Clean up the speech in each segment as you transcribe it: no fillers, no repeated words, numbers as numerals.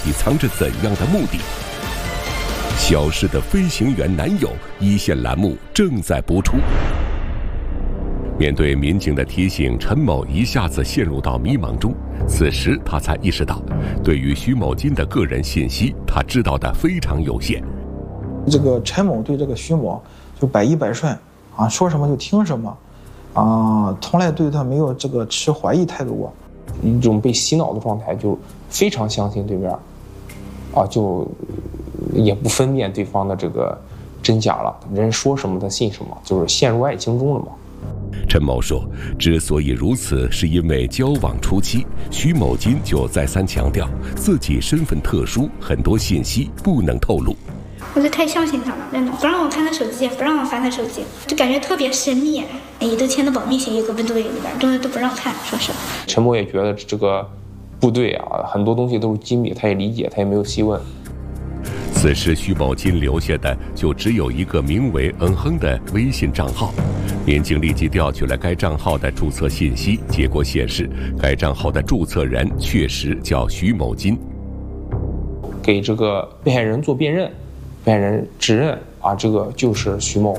底藏着怎样的目的？消失的飞行员男友一线栏目正在播出。面对民警的提醒，陈某一下子陷入到迷茫中。此时他才意识到，对于徐某金的个人信息，他知道的非常有限。 这个陈某对这个徐某就百依百顺啊，说什么就听什么啊，从来对他没有这个持怀疑态度过。 一种被洗脑的状态，就非常相信对面，啊，就也不分辨对方的这个真假了，人说什么他信什么，就是陷入爱情中了嘛。 陈某说，之所以如此，是因为交往初期，徐某金就再三强调自己身份特殊，很多信息不能透露。 我就太相信他了，真的不让我看他手机，不让我翻他手机，就感觉特别神秘。也都签的保密协议，搁部队里边东西都不让看，说是。 陈某也觉得这个部队啊，很多东西都是机密，他也理解，他也没有细问。 此时徐某金留下的就只有一个名为“嗯哼”的微信账号，民警立即调取了该账号的注册信息，结果显示该账号的注册人确实叫徐某金。 给这个被害人做辨认，被害人指认啊，这个就是徐某。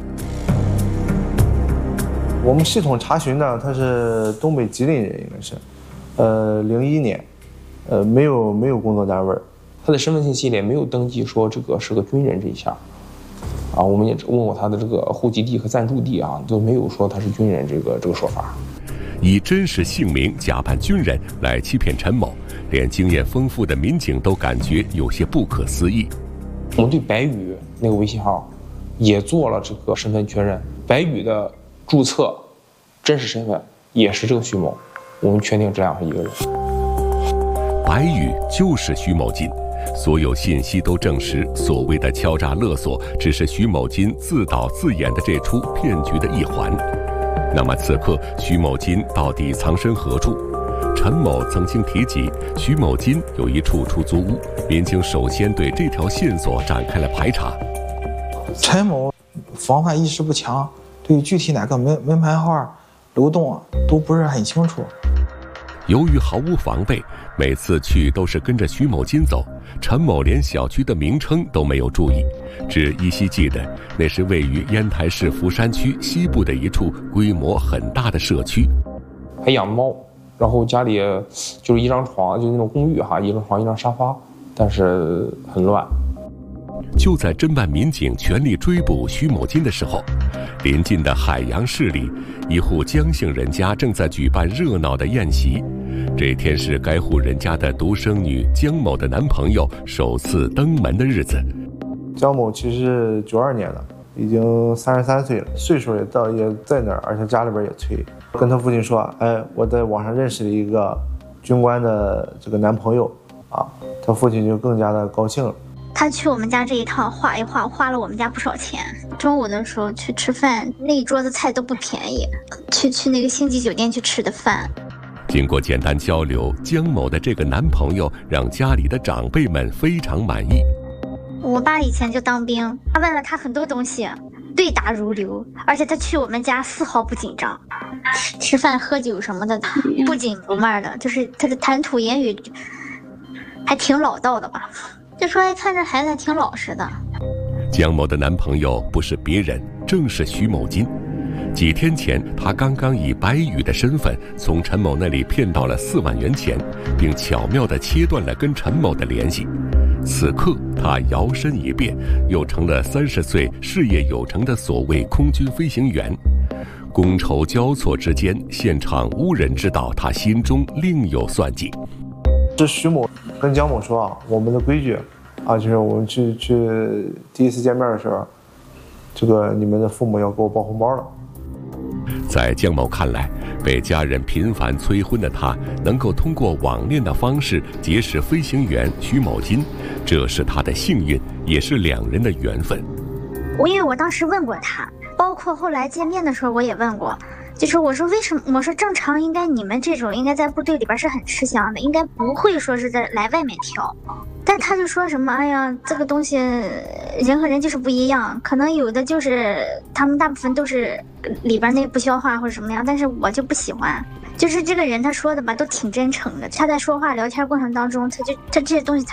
我们系统查询呢，他是东北吉林人，应该是，01年，没有工作单位。 他的身份信息里没有登记说这个是个军人这一项，啊，我们也问过他的这个户籍地和暂住地啊，都没有说他是军人这个说法。 以真实姓名假扮军人来欺骗陈某，连经验丰富的民警都感觉有些不可思议。 我们对白宇那个微信号也做了这个身份确认，白宇的注册真实身份也是这个徐某，我们确定这样是一个人。 白宇就是徐某金。所有信息都证实，所谓的敲诈勒索只是徐某金自导自演的这出骗局的一环。那么此刻徐某金到底藏身何处？陈某曾经提及徐某金有一处出租屋，民警首先对这条线索展开了排查。 陈某防范意识不强，对具体哪个门牌号、楼栋都不是很清楚。 由于毫无防备，每次去都是跟着徐某金走，陈某连小区的名称都没有注意，只依稀记得那是位于烟台市福山区西部的一处规模很大的社区。 还养猫，然后家里就是一张床，就那种公寓哈，一张床一张沙发，但是很乱。 就在侦办民警全力追捕徐某金的时候，临近的海洋市里，一户江姓人家正在举办热闹的宴席。这天是该户人家的独生女江某的男朋友首次登门的日子。 江某其实是92年的，已经33岁了，岁数也在那儿，而且家里边也催。跟他父亲说，我在网上认识了一个军官的这个男朋友啊，他父亲就更加的高兴了。 他去我们家这一趟画一画，花了我们家不少钱。中午的时候去吃饭，那一桌子菜都不便宜，去那个星级酒店去吃的饭。 经过简单交流，江某的这个男朋友让家里的长辈们非常满意。 我爸以前就当兵，他问了他很多东西，对答如流，而且他去我们家丝毫不紧张，吃饭喝酒什么的不紧不慢的，就是他的谈吐言语还挺老道的吧，就说看着孩子还挺老实的。 江某的男朋友不是别人，正是徐某金。几天前，他刚刚以白宇的身份从陈某那里骗到了4万元钱，并巧妙地切断了跟陈某的联系。此刻，他摇身一变，又成了30岁事业有成的所谓空军飞行员。觥筹交错之间，现场无人知道他心中另有算计。 这徐某跟江某说啊，我们的规矩啊，就是我们去第一次见面的时候，这个你们的父母要给我包红包了。 在江某看来，被家人频繁催婚的他，能够通过网恋的方式结识飞行员徐某金，这是他的幸运，也是两人的缘分。 因为我当时问过他，包括后来见面的时候我也问过，就是我说为什么，我说正常应该你们这种应该在部队里边是很吃香的，应该不会说是在来外面挑。但他就说什么，哎呀，这个东西人和人就是不一样，可能有的就是他们大部分都是里边那不消化或者什么样，但是我就不喜欢。就是这个人他说的吧，都挺真诚的。他在说话聊天过程当中，他这些东西